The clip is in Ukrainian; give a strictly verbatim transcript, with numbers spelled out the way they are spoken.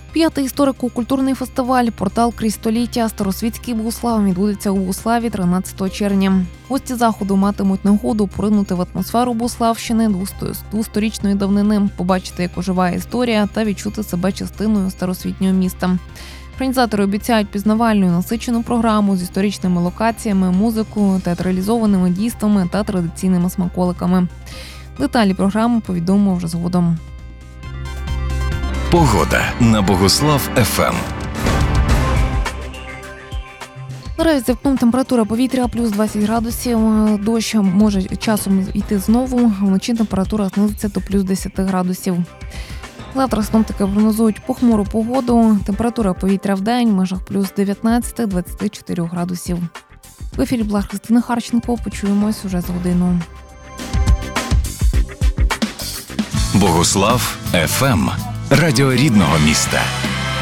П'ятий історико-культурний фестиваль «Портал крізь століття. Старосвітський Богуслав» відбудеться у Богуславі тринадцятого червня. Гості заходу матимуть нагоду поринути в атмосферу Богуславщини двосторічної давнини, побачити, як оживає історія, та відчути себе частиною старосвітнього міста. Організатори обіцяють пізнавальну і насичену програму з історичними локаціями, музикою, театралізованими дійствами та традиційними смаколиками. Деталі програми повідомимо вже згодом. Погода на Богуслав еф ем. Наразі за вікном температура повітря плюс двадцять градусів, дощ може часом йти знову, вночі температура знизиться до плюс десять градусів. Завтра синоптики прогнозують похмуру погоду, температура повітря в день в межах плюс дев'ятнадцять - двадцять чотири градусів. В ефірі була Христина Харченко, почуємось уже за годину. Богуслав еф ем. Радіо рідного міста.